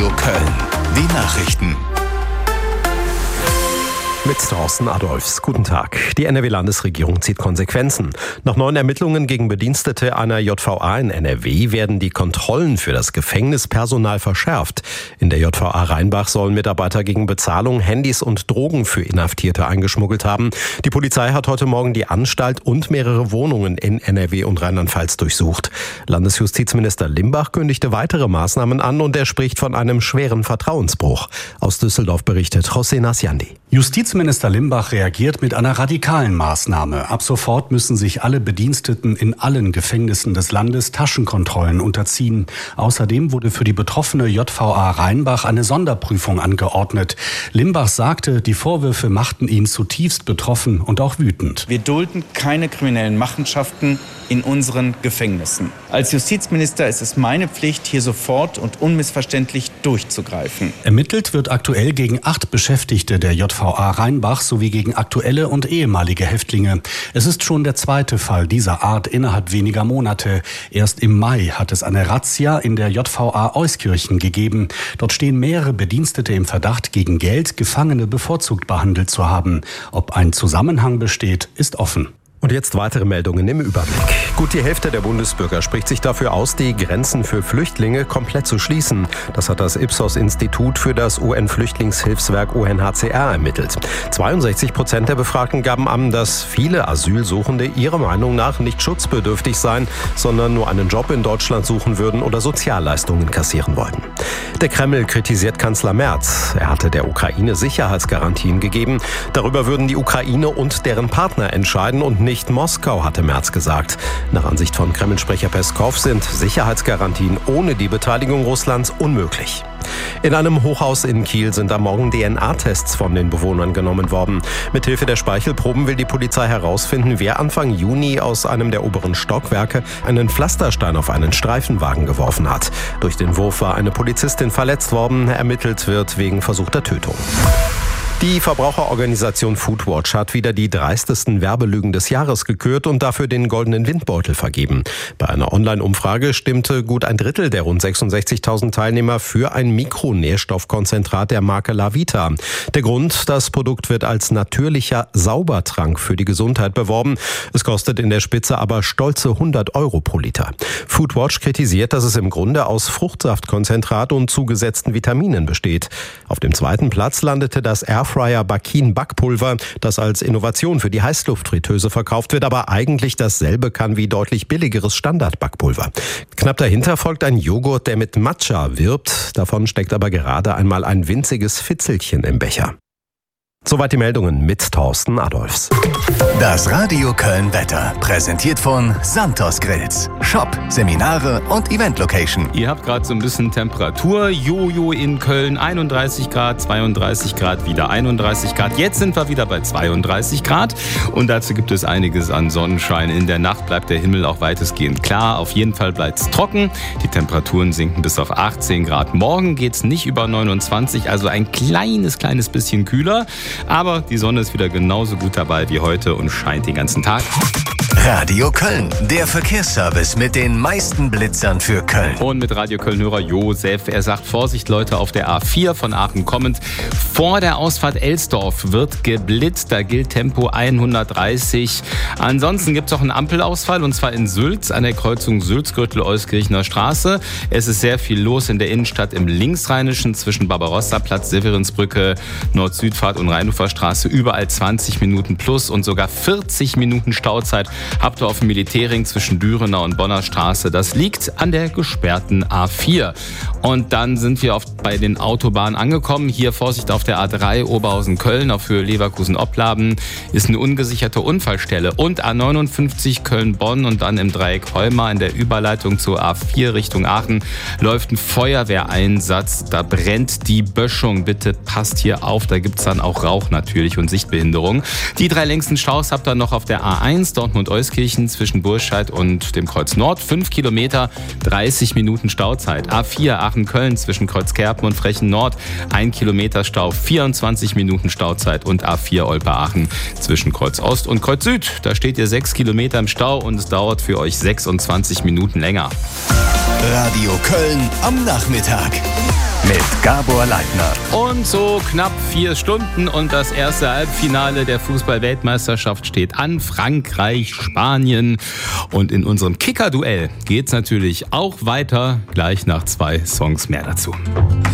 Köln. Die Nachrichten. Mit Thorsten Adolphs. Guten Tag. Die NRW-Landesregierung zieht Konsequenzen. Nach neuen Ermittlungen gegen Bedienstete einer JVA in NRW werden die Kontrollen für das Gefängnispersonal verschärft. In der JVA Rheinbach sollen Mitarbeiter gegen Bezahlung Handys und Drogen für Inhaftierte eingeschmuggelt haben. Die Polizei hat heute Morgen die Anstalt und mehrere Wohnungen in NRW und Rheinland-Pfalz durchsucht. Landesjustizminister Limbach kündigte weitere Maßnahmen an und er spricht von einem schweren Vertrauensbruch. Aus Düsseldorf berichtet José Nasjandi. Justizminister Limbach reagiert mit einer radikalen Maßnahme. Ab sofort müssen sich alle Bediensteten in allen Gefängnissen des Landes Taschenkontrollen unterziehen. Außerdem wurde für die betroffene JVA Rheinbach eine Sonderprüfung angeordnet. Limbach sagte, die Vorwürfe machten ihn zutiefst betroffen und auch wütend. Wir dulden keine kriminellen Machenschaften in unseren Gefängnissen. Als Justizminister ist es meine Pflicht, hier sofort und unmissverständlich durchzugreifen. Ermittelt wird aktuell gegen 8 Beschäftigte der JVA Rheinbach sowie gegen aktuelle und ehemalige Häftlinge. Es ist schon der zweite Fall dieser Art innerhalb weniger Monate. Erst im Mai hat es eine Razzia in der JVA Euskirchen gegeben. Dort stehen mehrere Bedienstete im Verdacht, gegen Geld Gefangene bevorzugt behandelt zu haben. Ob ein Zusammenhang besteht, ist offen. Und jetzt weitere Meldungen im Überblick. Gut die Hälfte der Bundesbürger spricht sich dafür aus, die Grenzen für Flüchtlinge komplett zu schließen. Das hat das Ipsos-Institut für das UN-Flüchtlingshilfswerk UNHCR ermittelt. 62% der Befragten gaben an, dass viele Asylsuchende ihrer Meinung nach nicht schutzbedürftig seien, sondern nur einen Job in Deutschland suchen würden oder Sozialleistungen kassieren wollten. Der Kreml kritisiert Kanzler Merz. Er hatte der Ukraine Sicherheitsgarantien gegeben. Darüber würden die Ukraine und deren Partner entscheiden und nicht Moskau, hatte Merz gesagt. Nach Ansicht von Kreml-Sprecher Peskow sind Sicherheitsgarantien ohne die Beteiligung Russlands unmöglich. In einem Hochhaus in Kiel sind am Morgen DNA-Tests von den Bewohnern genommen worden. Mithilfe der Speichelproben will die Polizei herausfinden, wer Anfang Juni aus einem der oberen Stockwerke einen Pflasterstein auf einen Streifenwagen geworfen hat. Durch den Wurf war eine Polizistin verletzt worden. Ermittelt wird wegen versuchter Tötung. Die Verbraucherorganisation Foodwatch hat wieder die dreistesten Werbelügen des Jahres gekürt und dafür den goldenen Windbeutel vergeben. Bei einer Online-Umfrage stimmte gut ein Drittel der rund 66.000 Teilnehmer für ein Mikronährstoffkonzentrat der Marke Lavita. Der Grund, das Produkt wird als natürlicher Saubertrank für die Gesundheit beworben. Es kostet in der Spitze aber stolze 100 € pro Liter. Foodwatch kritisiert, dass es im Grunde aus Fruchtsaftkonzentrat und zugesetzten Vitaminen besteht. Auf dem zweiten Platz landete das Airfryer Bakin Backpulver, das als Innovation für die Heißluftfritteuse verkauft wird, aber eigentlich dasselbe kann wie deutlich billigeres Standardbackpulver. Knapp dahinter folgt ein Joghurt, der mit Matcha wirbt. Davon steckt aber gerade einmal ein winziges Fitzelchen im Becher. Soweit die Meldungen mit Thorsten Adolphs. Das Radio Köln Wetter, präsentiert von Santos Grills. Shop, Seminare und Event-Location. Ihr habt gerade so ein bisschen Temperatur. Jojo in Köln, 31 Grad, 32 Grad, wieder 31 Grad. Jetzt sind wir wieder bei 32 Grad. Und dazu gibt es einiges an Sonnenschein. In der Nacht bleibt der Himmel auch weitestgehend klar. Auf jeden Fall bleibt es trocken. Die Temperaturen sinken bis auf 18 Grad. Morgen geht es nicht über 29, also ein kleines bisschen kühler. Aber die Sonne ist wieder genauso gut dabei wie heute und scheint den ganzen Tag. Radio Köln, der Verkehrsservice mit den meisten Blitzern für Köln. Und mit Radio Köln-Hörer Josef, er sagt, Vorsicht Leute, auf der A4 von Aachen kommend. Vor der Ausfahrt Elsdorf wird geblitzt, da gilt Tempo 130. Ansonsten gibt es auch einen Ampelausfall und zwar in Sülz an der Kreuzung Sülz-Gürtel-Euskirchener Straße. Es ist sehr viel los in der Innenstadt im Linksrheinischen zwischen Barbarossa-Platz, Severinsbrücke, Nord-Süd-Fahrt und Rheinuferstraße. Überall 20 Minuten plus und sogar 40 Minuten Stauzeit habt ihr auf dem Militärring zwischen Dürener und Bonner Straße. Das liegt an der gesperrten A4. Und dann sind wir bei den Autobahnen angekommen. Hier Vorsicht auf der A3 Oberhausen-Köln auf Höhe Leverkusen-Opladen ist eine ungesicherte Unfallstelle. Und A59 Köln-Bonn und dann im Dreieck Heumar in der Überleitung zur A4 Richtung Aachen läuft ein Feuerwehreinsatz. Da brennt die Böschung. Bitte passt hier auf, da gibt es dann auch Rauch natürlich und Sichtbehinderung. Die 3 längsten Staus habt ihr noch auf der A1 Dortmund-Euskirchen zwischen Burscheid und dem Kreuz Nord. 5 Kilometer, 30 Minuten Stauzeit. A4 Aachen-Köln zwischen Kreuzkerpen und Frechen Nord. 1 Kilometer Stau, 24 Minuten Stauzeit. Und A4 Olpe-Aachen zwischen Kreuz Ost und Kreuz Süd. Da steht ihr 6 Kilometer im Stau und es dauert für euch 26 Minuten länger. Radio Köln am Nachmittag. mit Gabor Leitner. Und so knapp 4 Stunden und das erste Halbfinale der Fußball-Weltmeisterschaft steht an. Frankreich, Spanien. Und in unserem Kicker-Duell geht's natürlich auch weiter. Gleich nach 2 Songs mehr dazu.